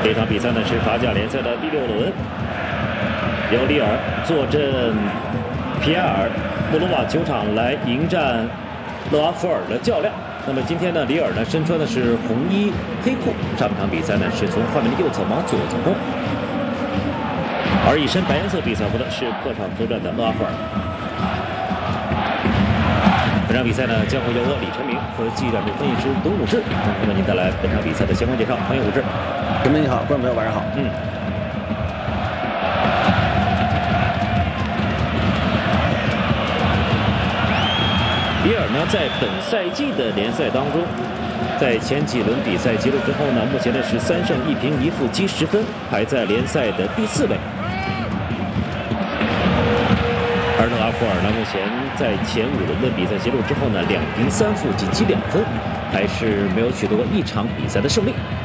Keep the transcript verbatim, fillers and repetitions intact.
这场比赛呢是法甲联赛的第六轮，由里尔坐镇皮埃尔布鲁瓦球场来迎战勒瓦弗尔的较量。那么今天呢，里尔呢身穿的是红衣黑裤，上场比赛呢是从画面的右侧往左侧攻，而一身白颜色比赛服的是客场作战的勒瓦弗尔。本场比赛呢，将会由我李晨明和技战队分析师董武志为您带来本场比赛的相关介绍。欢迎武志。 陈明你好，观众朋友晚上好。 嗯。里尔呢，在本赛季的联赛当中，在前几轮比赛结束之后呢，目前呢是三胜一平一负积十分，排在联赛的第四位。而勒瓦弗尔呢，目前在前五轮的比赛结束之后呢，两平三负，仅积两分，还是没有取得过一场比赛的胜利。